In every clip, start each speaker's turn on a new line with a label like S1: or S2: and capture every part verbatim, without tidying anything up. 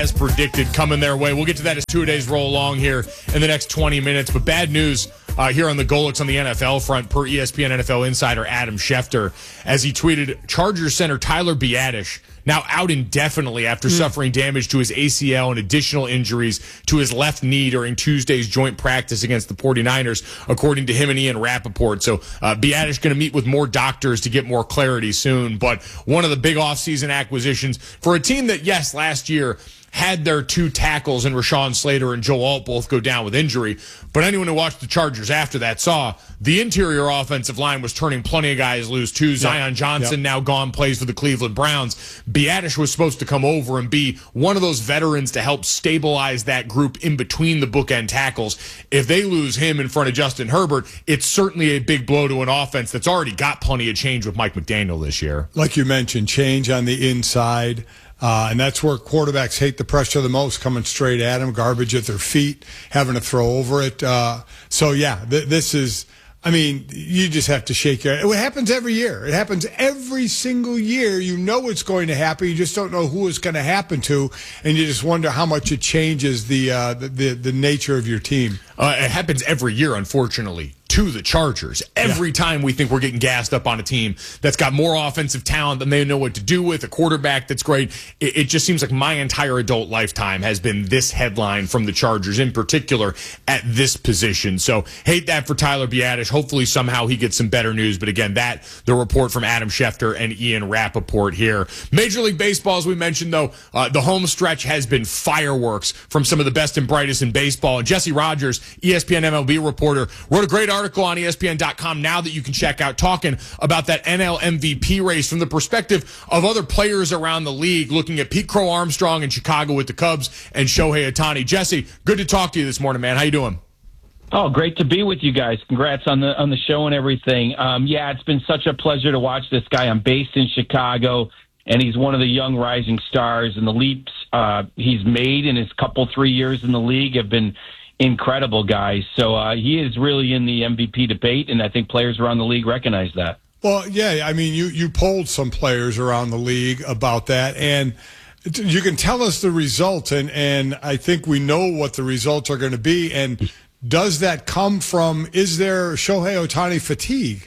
S1: as predicted, coming their way. We'll get to that as two-a-days roll along here in the next twenty minutes. But bad news uh, here on the Golics on the N F L front, per E S P N N F L insider Adam Schefter, as he tweeted, Chargers center Tyler Biadasz now out indefinitely after mm. suffering damage to his A C L and additional injuries to his left knee during Tuesday's joint practice against the 49ers, according to him and Ian Rappaport. So uh, Biadasz going to meet with more doctors to get more clarity soon. But one of the big offseason acquisitions for a team that, yes, last year had their two tackles in Rashawn Slater and Joe Alt both go down with injury. But anyone who watched the Chargers after that saw the interior offensive line was turning plenty of guys loose too. Yep. Zion Johnson yep. now gone, plays for the Cleveland Browns. Biadasz was supposed to come over and be one of those veterans to help stabilize that group in between the bookend tackles. If they lose him in front of Justin Herbert, it's certainly a big blow to an offense that's already got plenty of change with Mike McDaniel this year.
S2: Like you mentioned, change on the inside. Uh, and that's where quarterbacks hate the pressure the most, coming straight at them, garbage at their feet, having to throw over it. Uh, so, yeah, th- this is, I mean, you just have to shake your, it happens every year. It happens every single year. You know it's going to happen. You just don't know who it's going to happen to, and you just wonder how much it changes the uh, the, the, the nature of your team.
S1: Uh, it happens every year, unfortunately, to the Chargers. Every yeah. time we think we're getting gassed up on a team that's got more offensive talent than they know what to do with, a quarterback that's great, it, it just seems like my entire adult lifetime has been this headline from the Chargers, in particular at this position. So hate that for Tyler Biadasz. Hopefully somehow he gets some better news. But again, that, the report from Adam Schefter and Ian Rappaport here. Major League Baseball, as we mentioned, though, uh, the home stretch has been fireworks from some of the best and brightest in baseball. And Jesse Rogers, E S P N M L B reporter, wrote a great article on E S P N dot com now that you can check out, talking about that N L M V P race from the perspective of other players around the league, looking at Pete Crow Armstrong in Chicago with the Cubs and Shohei Ohtani. Jesse, good to talk to you this morning, man. How you doing?
S3: Oh, great to be with you guys. Congrats on the on the show and everything. Um, yeah, it's been such a pleasure to watch this guy. I'm based in Chicago, and he's one of the young rising stars, and the leaps uh, he's made in his couple, three years in the league have been incredible, guys. So uh, he is really in the M V P debate, and I think players around the league recognize that.
S2: Well, yeah, I mean, you, you polled some players around the league about that, and you can tell us the results, and, and I think we know what the results are going to be. And does that come from, is there Shohei Ohtani fatigue?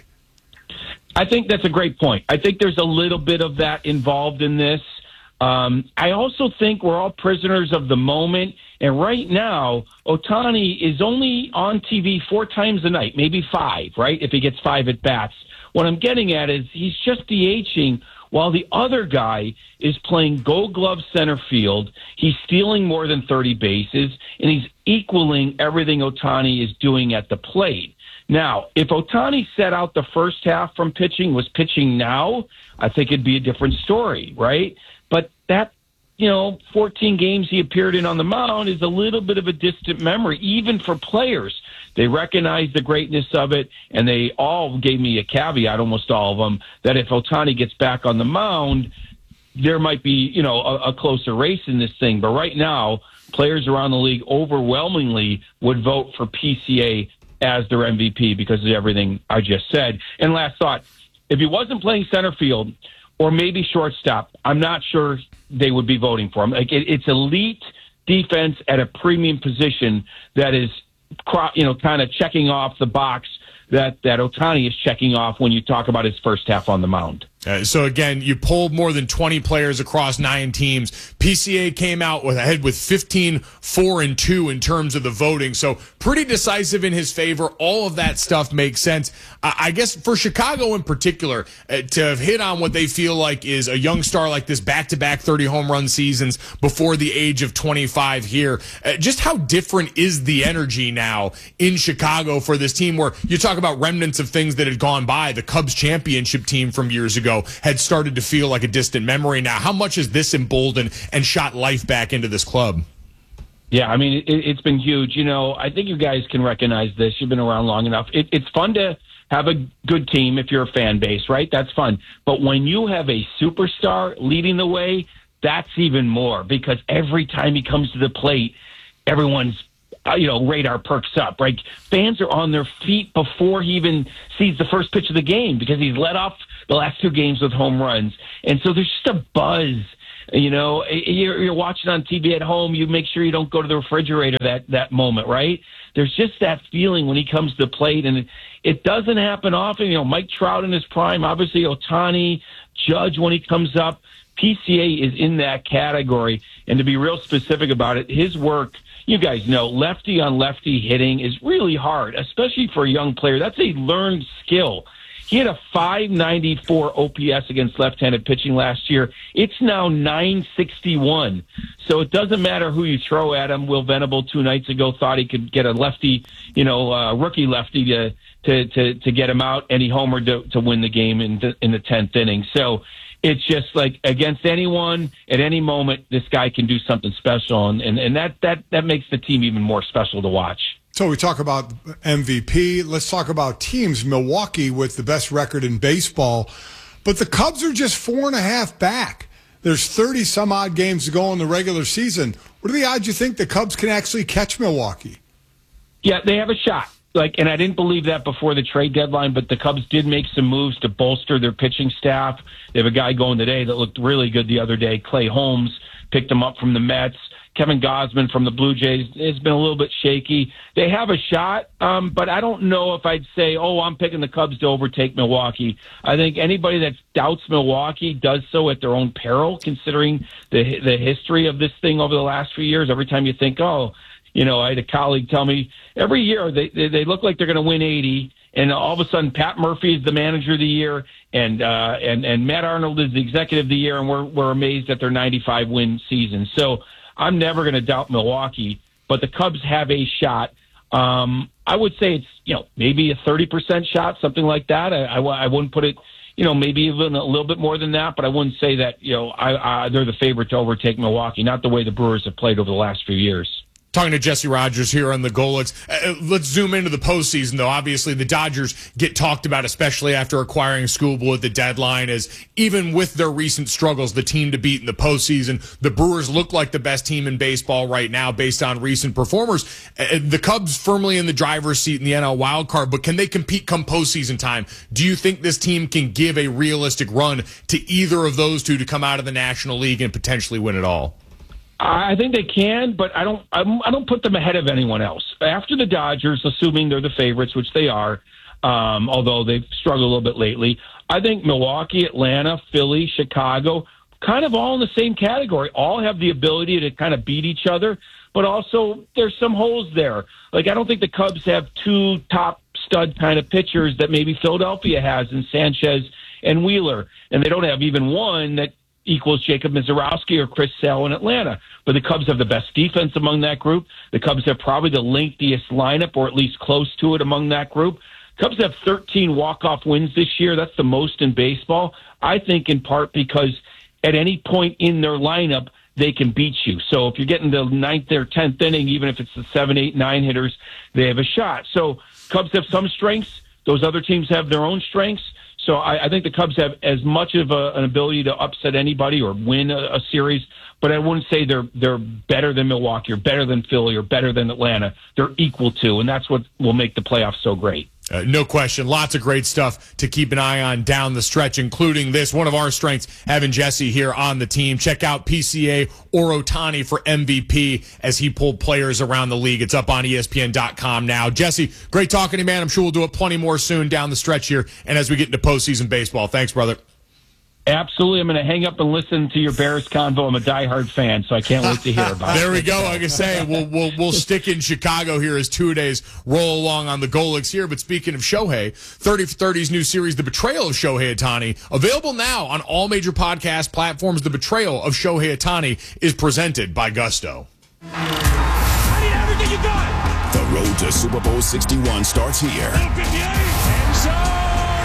S3: I think that's a great point. I think there's a little bit of that involved in this. Um, I also think we're all prisoners of the moment. And right now, Ohtani is only on T V four times a night, maybe five, right, if he gets five at-bats. What I'm getting at is he's just DHing while the other guy is playing gold glove center field. He's stealing more than thirty bases, and he's equaling everything Ohtani is doing at the plate. Now, if Ohtani set out the first half from pitching, was pitching now, I think it'd be a different story, right? But that, you know, fourteen games he appeared in on the mound is a little bit of a distant memory, even for players. They recognize the greatness of it, and they all gave me a caveat, almost all of them, that if Ohtani gets back on the mound, there might be, you know, a, a closer race in this thing. But right now, players around the league overwhelmingly would vote for P C A as their M V P because of everything I just said. And last thought, if he wasn't playing center field or maybe shortstop, I'm not sure they would be voting for him. Like it, it's elite defense at a premium position that is, you know, kind of checking off the box that, that Ohtani is checking off when you talk about his first half on the mound.
S1: Uh, so, again, you polled more than twenty players across nine teams. P C A came out with ahead with fifteen, four, and two in terms of the voting. So, pretty decisive in his favor. All of that stuff makes sense. Uh, I guess for Chicago in particular, uh, to have hit on what they feel like is a young star like this, back-to-back thirty home run seasons before the age of twenty-five here. Uh, just how different is the energy now in Chicago for this team, where you talk about remnants of things that had gone by? The Cubs championship team from years ago had started to feel like a distant memory now. How much has this emboldened and shot life back into this club?
S3: Yeah, I mean, it, it's been huge. You know, I think you guys can recognize this. You've been around long enough. It, it's fun to have a good team if you're a fan base, right? That's fun. But when you have a superstar leading the way, that's even more, because every time he comes to the plate, everyone's Uh, you know, radar perks up, right? Fans are on their feet before he even sees the first pitch of the game because he's led off the last two games with home runs. And so there's just a buzz You know, you're, you're watching on T V at home. You make sure you don't go to the refrigerator that, that moment, right? There's just that feeling when he comes to the plate, and it, it doesn't happen often. You know, Mike Trout in his prime, obviously Ohtani, Judge when he comes up. P C A is in that category. And to be real specific about it, his work, you guys know, lefty on lefty hitting is really hard, especially for a young player. That's a learned skill. He had a five ninety-four O P S against left-handed pitching last year. It's now nine sixty-one. So it doesn't matter who you throw at him. Will Venable two nights ago thought he could get a lefty, you know, uh, rookie lefty to, to, to, to get him out, and he homered to, to win the game in the, in the tenth inning. So it's just like against anyone at any moment, this guy can do something special, and, and, and that, that, that makes the team even more special to watch.
S2: So we talk about M V P. Let's talk about teams. Milwaukee with the best record in baseball, but the Cubs are just four and a half back. There's thirty some odd games to go in the regular season. What are the odds you think the Cubs can actually catch Milwaukee?
S3: Yeah, they have a shot. Like, and I didn't believe that before the trade deadline, but the Cubs did make some moves to bolster their pitching staff. They have a guy going today that looked really good the other day. Clay Holmes picked him up from the Mets. Kevin Gausman from the Blue Jays has been a little bit shaky. They have a shot, um, but I don't know if I'd say, oh, I'm picking the Cubs to overtake Milwaukee. I think anybody that doubts Milwaukee does so at their own peril, considering the the history of this thing over the last few years. Every time you think, oh, you know, I had a colleague tell me every year they they, they look like they're going to win eighty, and all of a sudden Pat Murphy is the manager of the year, and uh, and and Matt Arnold is the executive of the year, and we're we're amazed at their ninety-five win season. So I'm never going to doubt Milwaukee, but the Cubs have a shot. Um, I would say it's, you know, maybe a thirty percent shot, something like that. I, I, I wouldn't put it, you know, maybe even a little bit more than that, but I wouldn't say that, you know, I, I, they're the favorite to overtake Milwaukee, not the way the Brewers have played over the last few years.
S1: Talking to Jesse Rogers here on the Golics. Uh, let's zoom into the postseason, though. Obviously, the Dodgers get talked about, especially after acquiring Skubal at the deadline, as even with their recent struggles, the team to beat in the postseason. The Brewers look like the best team in baseball right now based on recent performers. Uh, the Cubs firmly in the driver's seat in the N L wildcard, but can they compete come postseason time? Do you think this team can give a realistic run to either of those two to come out of the National League and potentially win it all?
S3: I think they can, but I don't. I'm, I don't put them ahead of anyone else. After the Dodgers, assuming they're the favorites, which they are, um, although they've struggled a little bit lately. I think Milwaukee, Atlanta, Philly, Chicago, kind of all in the same category. All have the ability to kind of beat each other, but also there's some holes there. Like I don't think the Cubs have two top stud kind of pitchers that maybe Philadelphia has in Sanchez and Wheeler, and they don't have even one that equals Jacob Mizorowski or Chris Sale in Atlanta. But the Cubs have the best defense among that group. The Cubs have probably the lengthiest lineup, or at least close to it among that group. Cubs have thirteen walk-off wins this year. That's the most in baseball. I think in part because at any point in their lineup, they can beat you. So if you're getting the ninth or tenth inning, even if it's the seven, eight, nine hitters, they have a shot. So Cubs have some strengths. Those other teams have their own strengths. So I, I think the Cubs have as much of a, an ability to upset anybody or win a, a series, but I wouldn't say they're they're better than Milwaukee or better than Philly or better than Atlanta. They're equal to, and that's what will make the playoffs so great.
S1: Uh, no question. Lots of great stuff to keep an eye on down the stretch, including this. One of our strengths, having Jesse here on the team. Check out P C A or Ohtani for M V P as he pulled players around the league. It's up on E S P N dot com now. Jesse, great talking to you, man. I'm sure we'll do it plenty more soon down the stretch here and as we get into postseason baseball. Thanks, brother.
S3: Absolutely. I'm going to hang up and listen to your Bears convo. I'm a diehard fan, so I can't wait to hear about it.
S1: There we go. Like I say, we'll, we'll, we'll stick in Chicago here as two days roll along on the Golics here. But speaking of Shohei, thirty for thirty's new series, The Betrayal of Shohei Ohtani, available now on all major podcast platforms. The Betrayal of Shohei Ohtani is presented by Gusto.
S4: I need everything you got.
S5: The road to Super Bowl sixty-one starts here.
S4: End zone.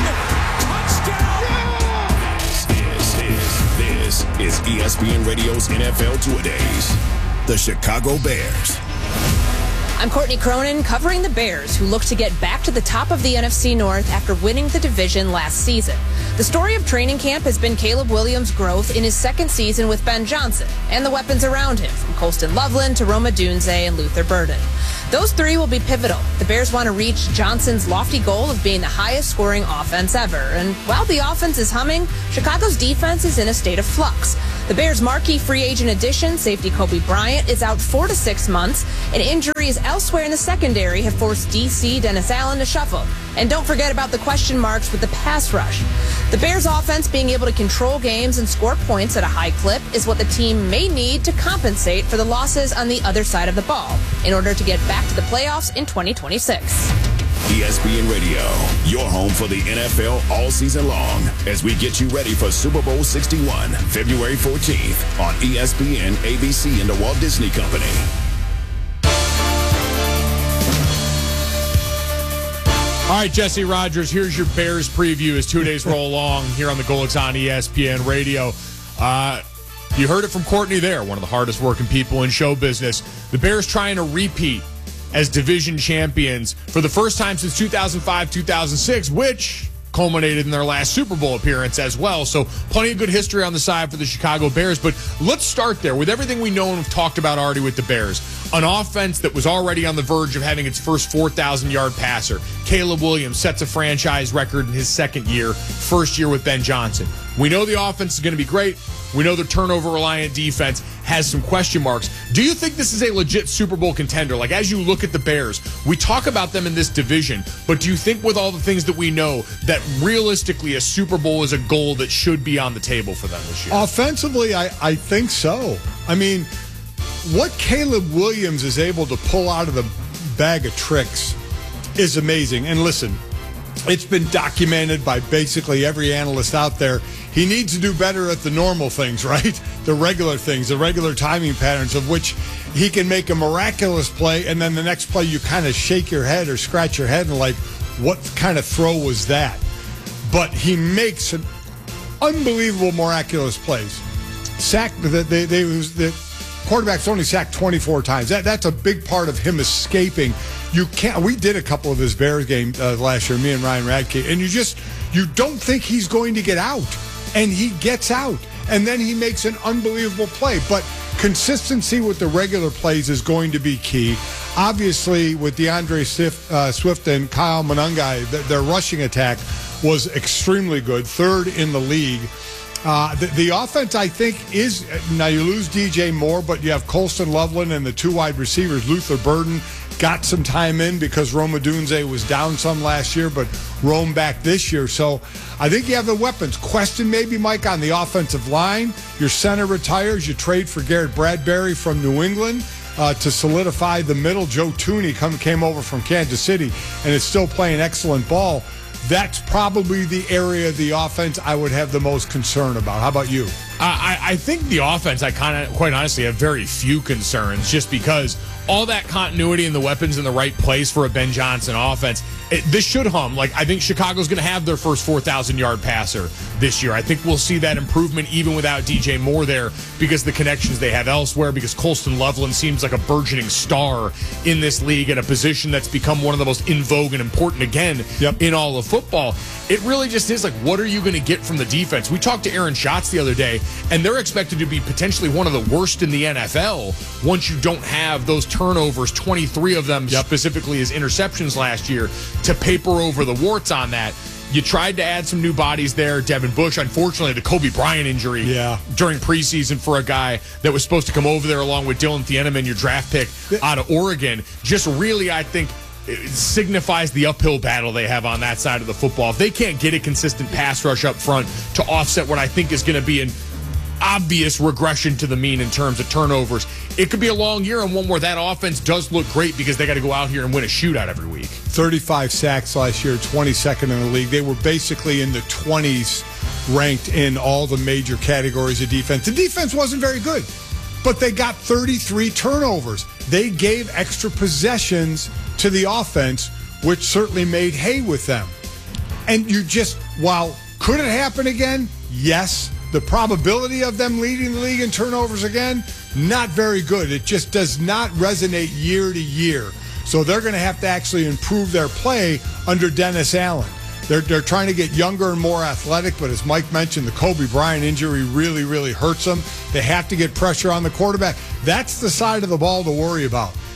S5: This is E S P N Radio's N F L Two-A-Days. The Chicago Bears.
S6: I'm Courtney Cronin covering the Bears, who look to get back to the top of the N F C North after winning the division last season. The story of training camp has been Caleb Williams' growth in his second season with Ben Johnson and the weapons around him, from Colston Loveland to Rome Odunze and Luther Burden. Those three will be pivotal. The Bears want to reach Johnson's lofty goal of being the highest scoring offense ever. And while the offense is humming, Chicago's defense is in a state of flux. The Bears' marquee free agent addition, safety Kobe Bryant, is out four to six months, and injuries elsewhere in the secondary have forced D C Dennis Allen to shuffle. And don't forget about the question marks with the pass rush. The Bears' offense being able to control games and score points at a high clip is what the team may need to compensate for the losses on the other side of the ball in order to get back to the playoffs in twenty twenty-six.
S5: E S P N Radio, your home for the N F L all season long as we get you ready for Super Bowl sixty-one, February fourteenth on E S P N, A B C, and the Walt Disney Company.
S1: All right, Jesse Rogers, here's your Bears preview as two days roll along here on the Golics on E S P N Radio. Uh, you heard it from Courtney there, one of the hardest working people in show business. The Bears trying to repeat as division champions for the first time since two thousand five, two thousand six, which culminated in their last Super Bowl appearance as well. So plenty of good history on the side for the Chicago Bears. But let's start there with everything we know and have talked about already with the Bears. An offense that was already on the verge of having its first four thousand yard passer. Caleb Williams sets a franchise record in his second year, first year with Ben Johnson. We know the offense is going to be great. We know the turnover-reliant defense has some question marks. Do you think this is a legit Super Bowl contender? Like, as you look at the Bears, we talk about them in this division, but do you think with all the things that we know that realistically a Super Bowl is a goal that should be on the table for them this year?
S2: Offensively, I, I think so. I mean, what Caleb Williams is able to pull out of the bag of tricks is amazing. And listen, it's been documented by basically every analyst out there. He needs to do better at the normal things, right? The regular things, the regular timing patterns of which he can make a miraculous play, and then the next play you kind of shake your head or scratch your head and like, what kind of throw was that? But he makes an unbelievable, miraculous plays. Sack, they, they, they was, the quarterback's only sacked twenty-four times. That That's a big part of him escaping. You can't. We did a couple of his Bears games uh, last year, me and Ryan Radke, and you just, you don't think he's going to get out. And he gets out, and then he makes an unbelievable play. But consistency with the regular plays is going to be key. Obviously, with DeAndre Swift, uh, Swift and Kyle Monangai, th- their rushing attack was extremely good, third in the league. Uh, the, the offense, I think, is, now you lose D J Moore, but you have Colston Loveland and the two wide receivers, Luther Burden, got some time in because Rome Odunze was down some last year, but Rome back this year. So I think you have the weapons. Question maybe, Mike, on the offensive line. Your center retires. You trade for Garrett Bradbury from New England uh, to solidify the middle. Joe Thuney come, came over from Kansas City and is still playing excellent ball. That's probably the area of the offense I would have the most concern about. How about you?
S1: I, I think the offense, I kind of, quite honestly, have very few concerns just because all that continuity and the weapons in the right place for a Ben Johnson offense, it, this should hum. Like, I think Chicago's going to have their first four thousand yard passer this year. I think we'll see that improvement even without D J Moore there because the connections they have elsewhere, because Colston Loveland seems like a burgeoning star in this league at a position that's become one of the most in vogue and important again
S2: yep.
S1: in all of football. It really just is like, what are you going to get from the defense? We talked to Aaron Schatz the other day, and they're expected to be potentially one of the worst in the N F L once you don't have those turnovers, twenty-three of them yep. specifically as interceptions last year, to paper over the warts on that. You tried to add some new bodies there. Devin Bush, unfortunately, the Kobe Bryant injury
S2: yeah.
S1: during preseason for a guy that was supposed to come over there along with Dylan Thieneman, your draft pick out of Oregon, just really, I think, it signifies the uphill battle they have on that side of the football. If they can't get a consistent pass rush up front to offset what I think is going to be an obvious regression to the mean in terms of turnovers, it could be a long year and one where that offense does look great because they got to go out here and win a shootout every week.
S2: thirty-five sacks last year, twenty-second in the league. They were basically in the twenties ranked in all the major categories of defense. The defense wasn't very good, but they got thirty-three turnovers. They gave extra possessions to the offense, which certainly made hay with them. And you just, while could it happen again? Yes. The probability of them leading the league in turnovers again, not very good. It just does not resonate year to year. So they're going to have to actually improve their play under Dennis Allen. They're, they're trying to get younger and more athletic, but as Mike mentioned, the Kobe Bryant injury really, really hurts them. They have to get pressure on the quarterback. That's the side of the ball to worry about.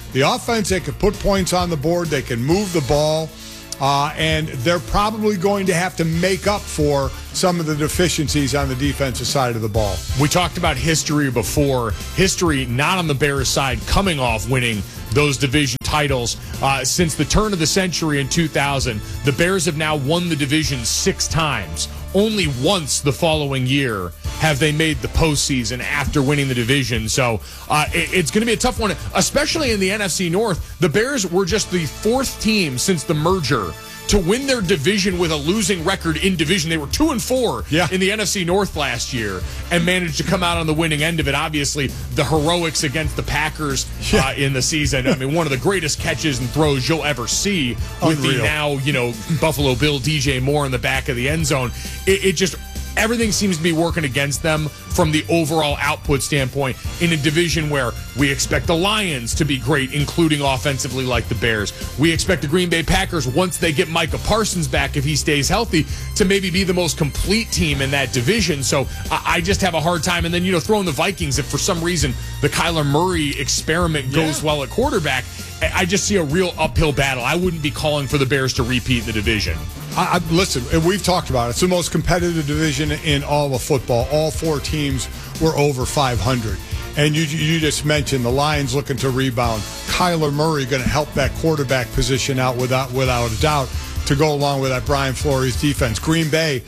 S2: The offense, they can put points on the board. They can move the ball. Uh, and they're probably going to have to make up for some of the deficiencies on the defensive side of the ball.
S1: We talked about history before. History not on the Bears side, coming off winning those division titles. Uh, since the turn of the century in two thousand, the Bears have now won the division six times. Only once the following year have they made the postseason after winning the division. So uh, it, it's going to be a tough one, especially in the N F C North. The Bears were just the fourth team since the merger to win their division with a losing record in division. They were two and four
S2: yeah.
S1: in the N F C North last year and managed to come out on the winning end of it. Obviously, the heroics against the Packers
S2: yeah.
S1: uh, in the season. I mean, one of the greatest catches and throws you'll ever see with
S2: Unreal.
S1: the now, you know, Buffalo Bill D J Moore in the back of the end zone. It, it just... Everything seems to be working against them from the overall output standpoint in a division where we expect the Lions to be great, including offensively like the Bears. We expect the Green Bay Packers, once they get Micah Parsons back, if he stays healthy, to maybe be the most complete team in that division. So I just have a hard time. And then, you know, throwing the Vikings, if for some reason the Kyler Murray experiment goes
S2: yeah.
S1: well at quarterback, I just see a real uphill battle. I wouldn't be calling for the Bears to repeat the division.
S2: I, I, listen, and we've talked about it. It's the most competitive division in all of football. All four teams were over five hundred. And you you just mentioned the Lions looking to rebound. Kyler Murray going to help that quarterback position out without without a doubt to go along with that Brian Flores defense. Green Bay,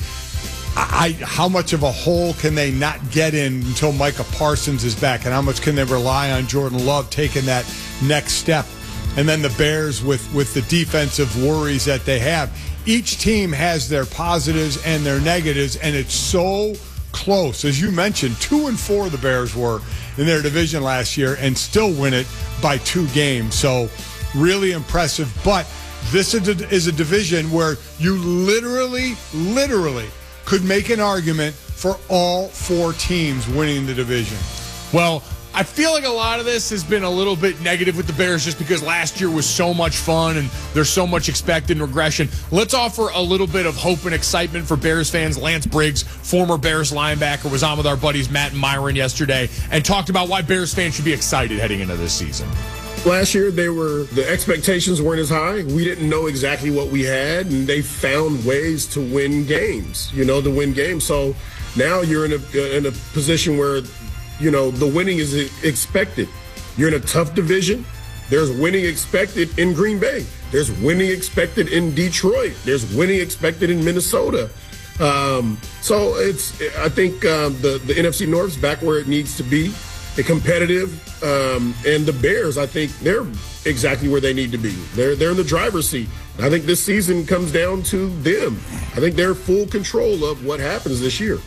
S2: I, I how much of a hole can they not get in until Micah Parsons is back? And how much can they rely on Jordan Love taking that next step? And then the Bears with, with the defensive worries that they have. Each team has their positives and their negatives, and it's so close. As you mentioned, two and four the Bears were in their division last year and still win it by two games. So really impressive. But this is a division where you literally, literally could make an argument for all four teams winning the division.
S1: Well, I feel like a lot of this has been a little bit negative with the Bears just because last year was so much fun and there's so much expected regression. Let's offer a little bit of hope and excitement for Bears fans. Lance Briggs, former Bears linebacker, was on with our buddies Matt and Myron yesterday and talked about why Bears fans should be excited heading into this season.
S7: Last year, they were the expectations weren't as high. We didn't know exactly what we had, and they found ways to win games, you know, to win games. So now you're in a in a position where, you know, the winning is expected. You're in a tough division. There's winning expected in Green Bay. There's winning expected in Detroit. There's winning expected in Minnesota. Um, so it's, I think um, the, the N F C North's back where it needs to be. They're competitive. Um, and the Bears, I think they're exactly where they need to be. They're, they're in the driver's seat. I think this season comes down to them. I think they're full control of what happens this year.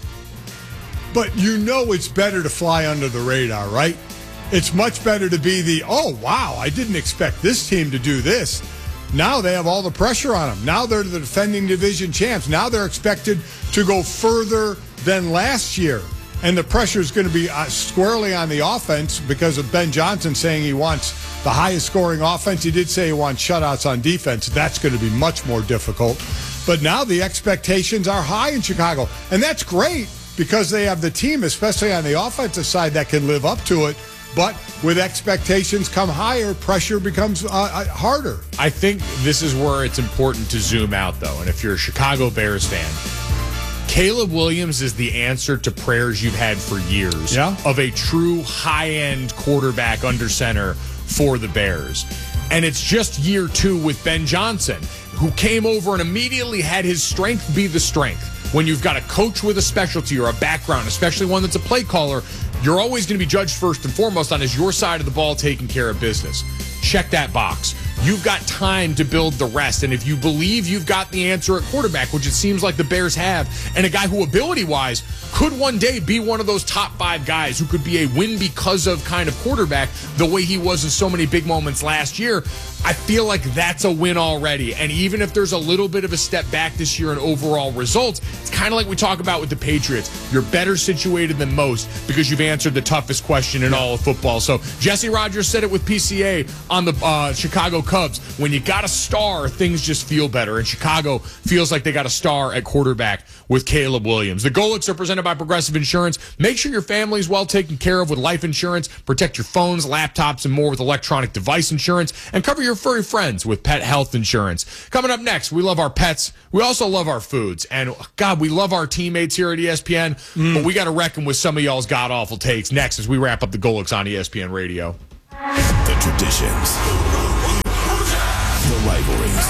S2: But you know it's better to fly under the radar, right? It's much better to be the, oh, wow, I didn't expect this team to do this. Now they have all the pressure on them. Now they're the defending division champs. Now they're expected to go further than last year. And the pressure is going to be uh, squarely on the offense because of Ben Johnson saying he wants the highest scoring offense. He did say he wants shutouts on defense. That's going to be much more difficult. But now the expectations are high in Chicago. And that's great because they have the team, especially on the offensive side, that can live up to it. But with expectations come higher, pressure becomes uh, harder.
S1: I think this is where it's important to zoom out, though. And if you're a Chicago Bears fan, Caleb Williams is the answer to prayers you've had for years
S2: yeah.
S1: of a true high-end quarterback under center for the Bears. And it's just year two with Ben Johnson, who came over and immediately had his strength be the strength. When you've got a coach with a specialty or a background, especially one that's a play caller, you're always going to be judged first and foremost on is your side of the ball taking care of business. Check that box. You've got time to build the rest. And if you believe you've got the answer at quarterback, which it seems like the Bears have, and a guy who ability-wise could one day be one of those top five guys who could be a win because of kind of quarterback the way he was in so many big moments last year, I feel like that's a win already. And even if there's a little bit of a step back this year in overall results, it's kind of like we talk about with the Patriots. You're better situated than most because you've answered the toughest question in all of football. So Jesse Rogers said it with P C A on the uh, Chicago Cubs. When you got a star, things just feel better. And Chicago feels like they got a star at quarterback with Caleb Williams. The Golics are presented by Progressive Insurance. Make sure your family's well taken care of with life insurance. Protect your phones, laptops, and more with electronic device insurance. And cover your furry friends with pet health insurance. Coming up next, we love our pets. We also love our foods. And, God, we love our teammates here at E S P N. Mm. But we got to reckon with some of y'all's god-awful takes next as we wrap up the Golics on E S P N Radio.
S5: The traditions, the rivalries,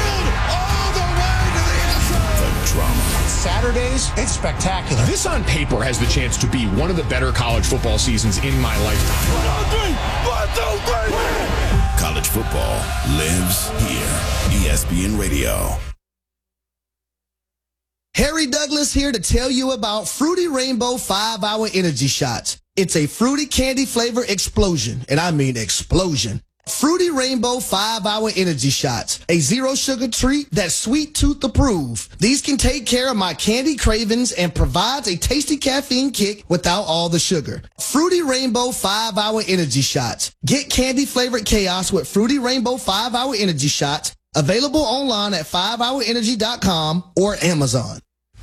S5: the drama.
S8: Saturdays, it's spectacular.
S1: This on paper has the chance to be one of the better college football seasons in my lifetime.
S5: One, two, three. One, two, three. College football lives here. E S P N Radio.
S9: Harry Douglas here to tell you about Fruity Rainbow five hour Energy Shots. It's a fruity candy flavor explosion, and I mean explosion. Fruity Rainbow five hour Energy Shots, a zero sugar treat that's sweet tooth approved. These can take care of my candy cravings and provides a tasty caffeine kick without all the sugar. Fruity Rainbow five hour Energy Shots. Get candy flavored chaos with Fruity Rainbow five hour Energy Shots. Available online at five hour energy dot com or Amazon.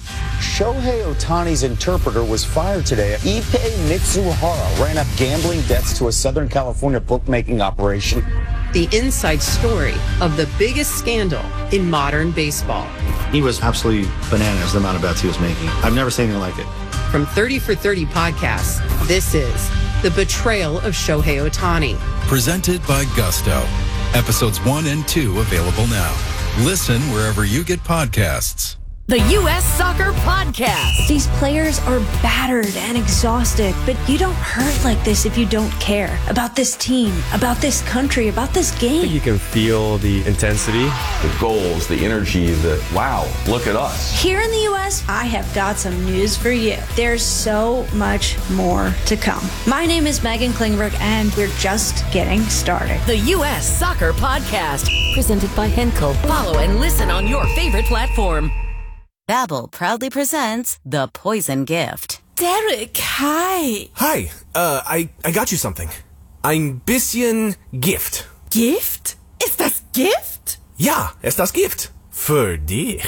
S10: Shohei Ohtani's interpreter was fired today. Ippei Mitsuhara ran up gambling debts to a Southern California bookmaking operation.
S11: The inside story of the biggest scandal in modern baseball.
S12: He was absolutely bananas, the amount of bets he was making. I've never seen anything like it.
S11: From thirty for thirty podcasts, this is The Betrayal of Shohei Ohtani.
S13: Presented by Gusto. Episodes one and two available now. Listen wherever you get podcasts.
S14: The U S Soccer Podcast. These players are battered and exhausted, but you don't hurt like this if you don't care about this team, about this country, about this game.
S15: You can feel the intensity,
S16: the goals, the energy, the wow, look at us.
S14: Here in the U S, I have got some news for you. There's so much more to come. My name is Megan Klingberg, and we're just getting started.
S17: The U S Soccer Podcast, presented by Henkel. Follow and listen on your favorite platform.
S18: Babbel proudly presents The Poison Gift.
S19: Derek, hi.
S20: Hi, uh, I, I got you something. Ein bisschen Gift.
S19: Gift? Ist das Gift?
S20: Ja, ist das Gift. Für dich.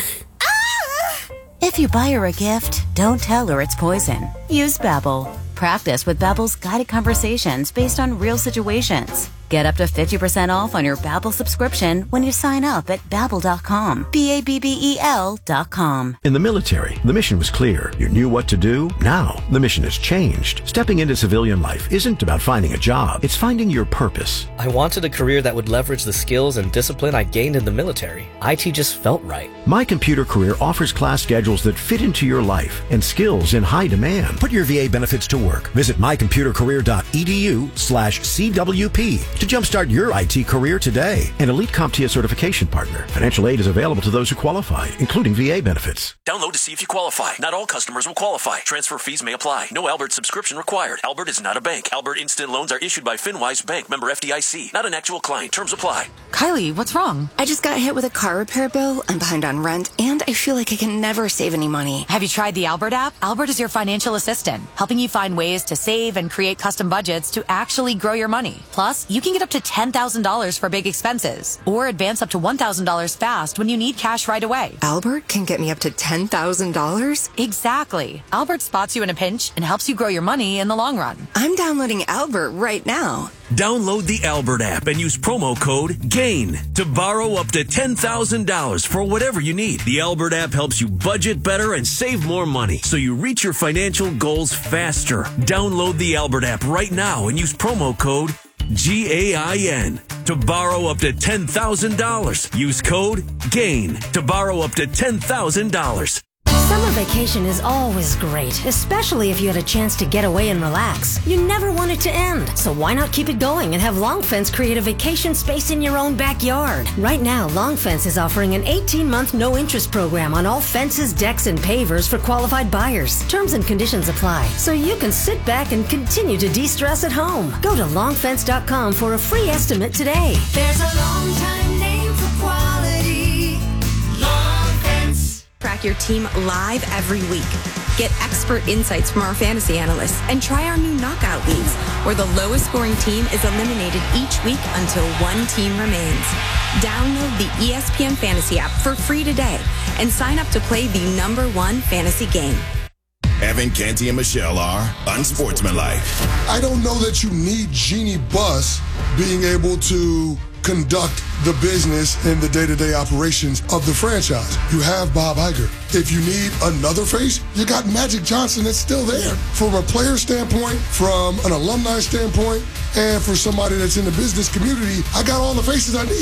S18: Ah! If you buy her a gift, don't tell her it's poison. Use Babbel. Practice with Babbel's guided conversations based on real situations. Get up to fifty percent off on your Babbel subscription when you sign up at babbel dot com. B A B B E L dot com.
S21: In the military, the mission was clear. You knew what to do. Now, the mission has changed. Stepping into civilian life isn't about finding a job. It's finding your purpose.
S22: I wanted a career that would leverage the skills and discipline I gained in the military. I T just felt right.
S21: My Computer Career offers class schedules that fit into your life and skills in high demand. Put your V A benefits to work. Visit my computer career dot e d u slash C W P to jumpstart your I T career today. An Elite CompTIA certification partner. Financial aid is available to those who qualify, including V A benefits.
S23: Download to see if you qualify. Not all customers will qualify. Transfer fees may apply. No Albert subscription required. Albert is not a bank. Albert Instant Loans are issued by FinWise Bank, member F D I C. Not an actual client. Terms apply.
S24: Kylie, what's wrong? I just got hit with a car repair bill. I'm behind on rent, and I feel like I can never save any money.
S25: Have you tried the Albert app? Albert is your financial assistant, helping you find ways to save and create custom budgets to actually grow your money. Plus, you can get up to ten thousand dollars for big expenses, or advance up to one thousand dollars fast when you need cash right away.
S24: Albert can get me up to ten thousand dollars?
S25: Exactly. Albert spots you in a pinch and helps you grow your money in the long run.
S24: I'm downloading Albert right now.
S23: Download the Albert app and use promo code GAIN to borrow up to ten thousand dollars for whatever you need. The Albert app helps you budget better and save more money so you reach your financial goals faster. Download the Albert app right now and use promo code G A I N to borrow up to ten thousand dollars. Use code GAIN to borrow up to ten thousand dollars.
S26: Summer vacation is always great, especially if you had a chance to get away and relax. You never want it to end, so why not keep it going and have Long Fence create a vacation space in your own backyard? Right now, Long Fence is offering an eighteen-month no-interest program on all fences, decks, and pavers for qualified buyers. Terms and conditions apply, so you can sit back and continue to de-stress at home. Go to long fence dot com for a free estimate today.
S27: There's a long time name for quality. Long Fence.
S28: Track your team live every week.
S24: Get expert insights from our fantasy analysts and try our new knockout leagues, where the lowest scoring team is eliminated each week until one team remains. Download the E S P N Fantasy app for free today and sign up to play the number one fantasy game.
S5: Evan, Canty, and Michelle are unsportsmanlike.
S1: I don't know that you need Jeannie Buss being able to conduct the business and the day-to-day operations of the franchise. You have Bob Iger. If you need another face, you got Magic Johnson that's still there. From a player standpoint, from an alumni standpoint, and for somebody that's in the business community, I got all the faces I need.